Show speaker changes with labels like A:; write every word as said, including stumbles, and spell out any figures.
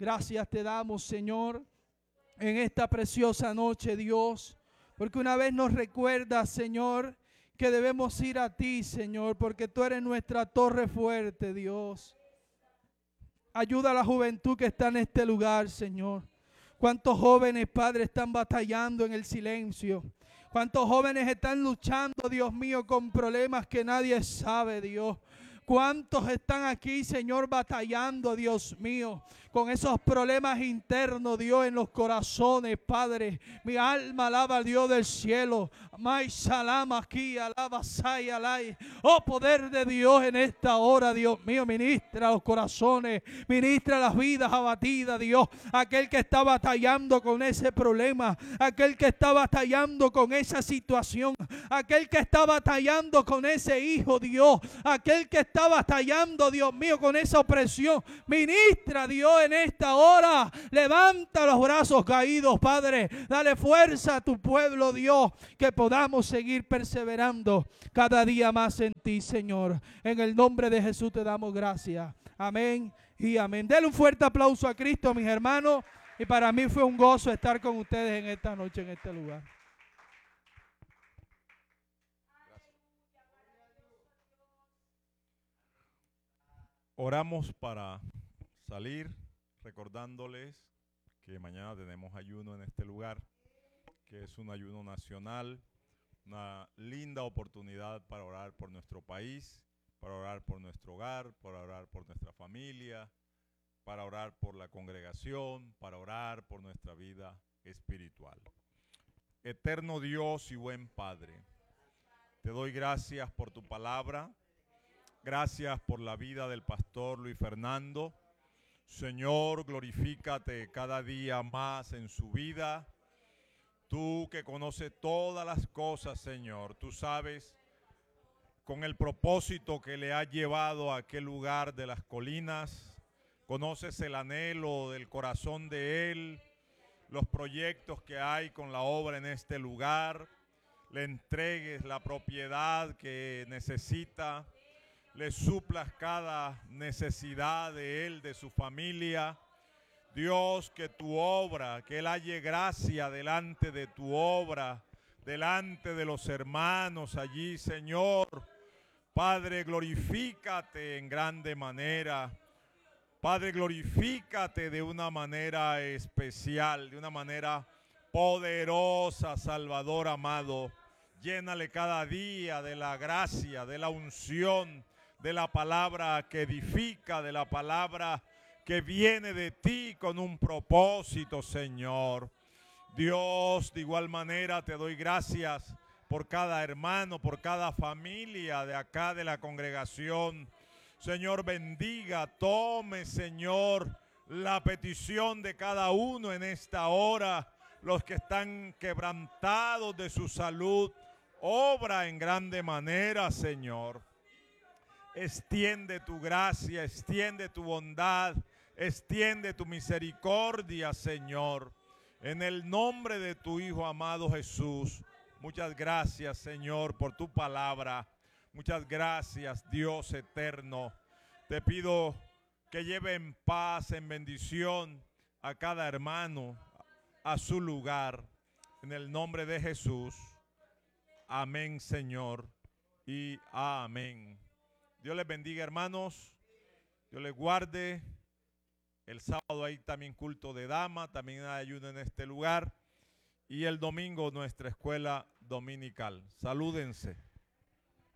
A: Gracias te damos, Señor, en esta preciosa noche, Dios, porque una vez nos recuerdas, Señor, que debemos ir a ti, Señor, porque tú eres nuestra torre fuerte, Dios. Ayuda a la juventud que está en este lugar, Señor. Cuántos jóvenes, Padre, están batallando en el silencio. Cuántos jóvenes están luchando, Dios mío, con problemas que nadie sabe, Dios. Cuántos están aquí, Señor, batallando, Dios mío, con esos problemas internos, Dios, en los corazones, Padre. Mi alma alaba al Dios del cielo. May salama aquí, alaba say alay. Oh, poder de Dios en esta hora, Dios mío, ministra los corazones, ministra las vidas abatidas, Dios. Aquel que está batallando con ese problema, aquel que está batallando con esa situación, aquel que está batallando con ese hijo, Dios, aquel que está batallando, Dios mío, con esa opresión. Ministra, Dios, en esta hora. Levanta los brazos caídos, Padre. Dale fuerza a tu pueblo, Dios, que podamos seguir perseverando cada día más en ti, Señor. En el nombre de Jesús te damos gracias. Amén y amén. Denle un fuerte aplauso a Cristo, mis hermanos. Y para mí fue un gozo estar con ustedes en esta noche, en este lugar.
B: Oramos para salir, recordándoles que mañana tenemos ayuno en este lugar, que es un ayuno nacional, una linda oportunidad para orar por nuestro país, para orar por nuestro hogar, para orar por nuestra familia, para orar por la congregación, para orar por nuestra vida espiritual. Eterno Dios y buen Padre, te doy gracias por tu palabra. Gracias por la vida del pastor Luis Fernando. Señor, glorifícate cada día más en su vida. Tú que conoces todas las cosas, Señor, tú sabes con el propósito que le ha llevado a aquel lugar de las colinas. Conoces el anhelo del corazón de él, los proyectos que hay con la obra en este lugar. Le entregues la propiedad que necesita. Le suplas cada necesidad de él, de su familia. Dios, que tu obra, que él halle gracia delante de tu obra, delante de los hermanos allí, Señor. Padre, glorifícate en grande manera. Padre, glorifícate de una manera especial, de una manera poderosa, Salvador amado. Llénale cada día de la gracia, de la unción, de la palabra que edifica, de la palabra que viene de ti con un propósito, Señor. Dios, de igual manera te doy gracias por cada hermano, por cada familia de acá de la congregación. Señor, bendiga, tome, Señor, la petición de cada uno en esta hora. Los que están quebrantados de su salud, obra en grande manera, Señor. Extiende tu gracia, extiende tu bondad, extiende tu misericordia, Señor. En el nombre de tu Hijo amado Jesús, muchas gracias, Señor, por tu palabra. Muchas gracias, Dios eterno. Te pido que lleve en paz, en bendición a cada hermano a su lugar. En el nombre de Jesús. Amén, Señor, y amén. Dios les bendiga, hermanos. Dios les guarde. El sábado hay también culto de dama, también hay ayuno en este lugar. Y el domingo nuestra escuela dominical. Salúdense.